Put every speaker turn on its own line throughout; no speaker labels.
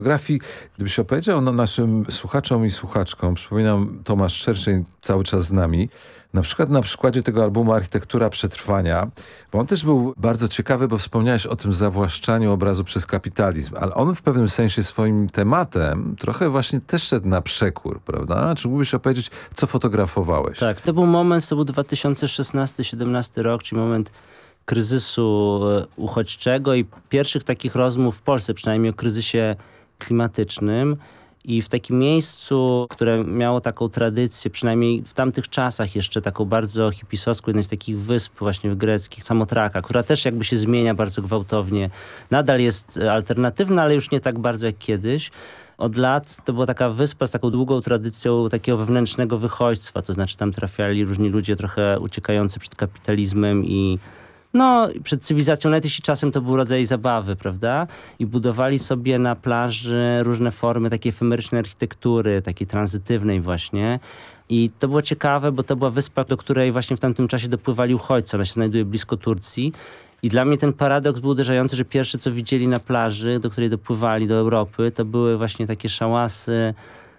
Fotografii, gdybyś opowiedział naszym słuchaczom i słuchaczkom, przypominam, Tomasz Szerszeń cały czas z nami, na przykładzie tego albumu Architektura Przetrwania, bo on też był bardzo ciekawy, bo wspomniałeś o tym zawłaszczaniu obrazu przez kapitalizm, ale on w pewnym sensie swoim tematem trochę właśnie też szedł na przekór, prawda? Czy mógłbyś opowiedzieć, co fotografowałeś?
Tak, to był 2016-17 rok, czyli moment kryzysu uchodźczego i pierwszych takich rozmów w Polsce, przynajmniej o kryzysie klimatycznym. I w takim miejscu, które miało taką tradycję, przynajmniej w tamtych czasach jeszcze taką bardzo hipisowską, jednej z takich wysp właśnie greckich, Samotraka, która też jakby się zmienia bardzo gwałtownie. Nadal jest alternatywna, ale już nie tak bardzo jak kiedyś. Od lat to była taka wyspa z taką długą tradycją takiego wewnętrznego wychodźstwa, to znaczy tam trafiali różni ludzie trochę uciekający przed kapitalizmem i przed cywilizacją, nawet jeśli czasem to był rodzaj zabawy, prawda? I budowali sobie na plaży różne formy takiej efemerycznej architektury, takiej tranzytywnej właśnie. I to było ciekawe, bo to była wyspa, do której właśnie w tamtym czasie dopływali uchodźcy. Ona się znajduje blisko Turcji. I dla mnie ten paradoks był uderzający, że pierwsze, co widzieli na plaży, do której dopływali do Europy, to były właśnie takie szałasy,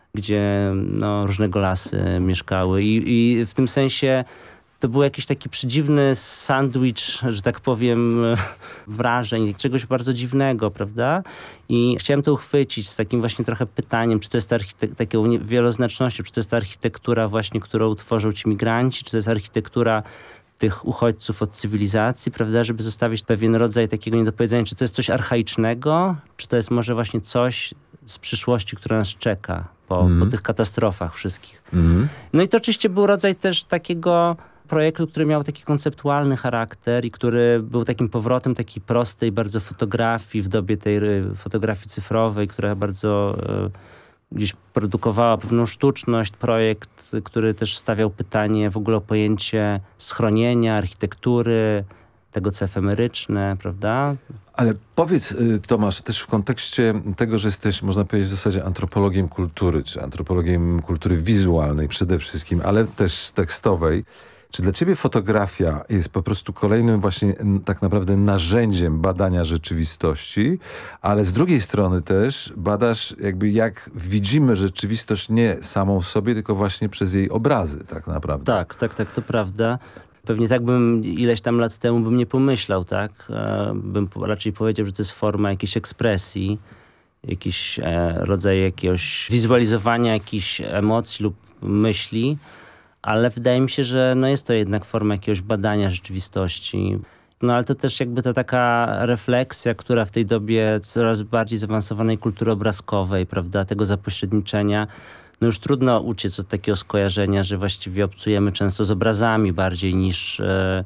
gdzie różnego lasy mieszkały. I w tym sensie to był jakiś taki przedziwny sandwich, że tak powiem, wrażeń, czegoś bardzo dziwnego, prawda? I chciałem to uchwycić z takim właśnie trochę pytaniem, czy to jest taką wieloznacznością, czy to jest ta architektura właśnie, którą tworzą ci migranci, czy to jest architektura tych uchodźców od cywilizacji, prawda? Żeby zostawić pewien rodzaj takiego niedopowiedzenia, czy to jest coś archaicznego, czy to jest może właśnie coś z przyszłości, która nas czeka po tych katastrofach wszystkich. No i to oczywiście był rodzaj też takiego projektu, który miał taki konceptualny charakter i który był takim powrotem takiej prostej bardzo fotografii w dobie tej fotografii cyfrowej, która bardzo gdzieś produkowała pewną sztuczność. Projekt, który też stawiał pytanie w ogóle o pojęcie schronienia, architektury, tego co efemeryczne, prawda?
Ale powiedz, Tomasz, też w kontekście tego, że jesteś, można powiedzieć, w zasadzie antropologiem kultury, czy antropologiem kultury wizualnej przede wszystkim, ale też tekstowej. Czy dla ciebie fotografia jest po prostu kolejnym właśnie tak naprawdę narzędziem badania rzeczywistości, ale z drugiej strony też badasz jakby jak widzimy rzeczywistość nie samą w sobie, tylko właśnie przez jej obrazy tak naprawdę.
Tak, to prawda. Pewnie tak bym ileś tam lat temu bym nie pomyślał, tak? Bym raczej powiedział, że to jest forma jakiejś ekspresji, jakiś rodzaj jakiegoś wizualizowania jakichś emocji lub myśli. Ale wydaje mi się, że jest to jednak forma jakiegoś badania rzeczywistości. Ale to też jakby to taka refleksja, która w tej dobie coraz bardziej zaawansowanej kultury obrazkowej, prawda, tego zapośredniczenia, już trudno uciec od takiego skojarzenia, że właściwie obcujemy często z obrazami bardziej niż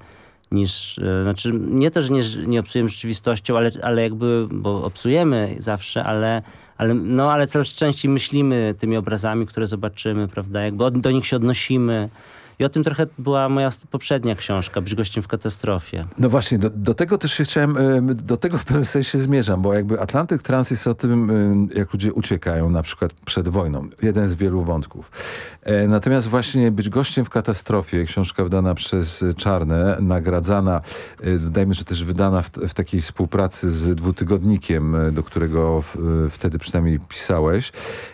znaczy nie to, że nie obcujemy rzeczywistością, ale jakby, bo obcujemy zawsze, ale coraz częściej myślimy tymi obrazami, które zobaczymy, prawda? Jakby do nich się odnosimy. I o tym trochę była moja poprzednia książka, Być gościem w katastrofie.
No właśnie, do tego też się chciałem, do tego w pewnym sensie zmierzam, bo jakby Atlantyk Trans jest o tym, jak ludzie uciekają na przykład przed wojną. Jeden z wielu wątków. Natomiast właśnie Być gościem w katastrofie, książka wydana przez Czarne, nagradzana, dodajmy, że też wydana w takiej współpracy z Dwutygodnikiem, do którego wtedy przynajmniej pisałeś.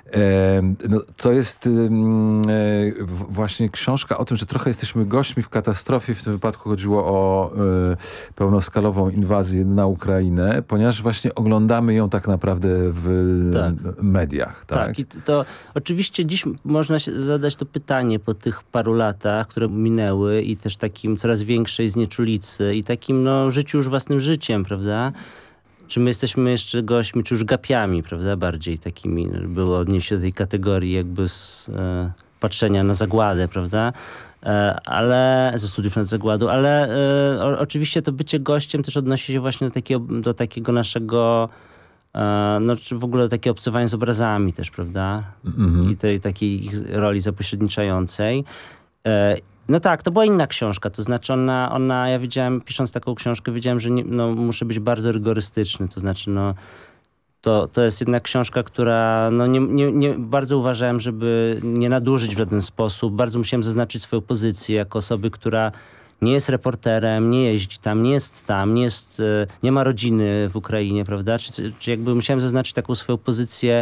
To jest właśnie książka o tym, że trochę jesteśmy gośćmi w katastrofie. W tym wypadku chodziło o pełnoskalową inwazję na Ukrainę, ponieważ właśnie oglądamy ją tak naprawdę w mediach. Tak,
i to oczywiście dziś można zadać to pytanie po tych paru latach, które minęły i też takim coraz większej znieczulicy i takim życiu już własnym życiem, prawda? Czy my jesteśmy jeszcze gośćmi, czy już gapiami, prawda? Bardziej takimi, było odnieść do tej kategorii jakby z patrzenia na zagładę, prawda? Ale ze studiów nad zagładą, ale oczywiście to bycie gościem też odnosi się właśnie do takiego naszego czy w ogóle takie obcowanie z obrazami też, prawda? I tej takiej ich roli zapośredniczającej. To była inna książka, to znaczy ja wiedziałem, pisząc taką książkę, wiedziałem, że muszę być bardzo rygorystyczny, to znaczy to jest jednak książka, która nie bardzo uważałem, żeby nie nadużyć w żaden sposób, bardzo musiałem zaznaczyć swoją pozycję jako osoby, która nie jest reporterem, nie jeździ tam, nie ma rodziny w Ukrainie, prawda? Czy jakby musiałem zaznaczyć taką swoją pozycję